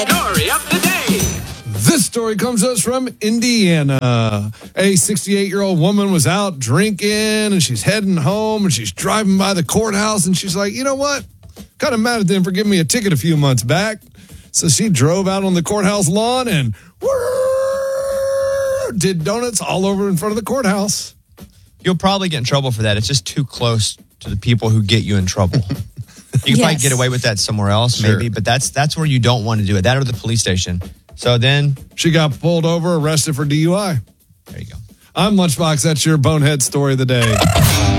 Story of the day. This story comes to us from Indiana. A 68-year-old woman was out drinking and she's heading home and she's driving by the courthouse and she's like, you know what? Kind of mad at them for giving me a ticket a few months back. So she drove out on the courthouse lawn and did donuts all over in front of the courthouse. You'll probably get in trouble for that. It's just too close to the people who get you in trouble. You can probably get away with that somewhere else, maybe, but that's where you don't want to do it. That or the police station. So then she got pulled over, arrested for DUI. There you go. I'm Lunchbox. That's your bonehead story of the day.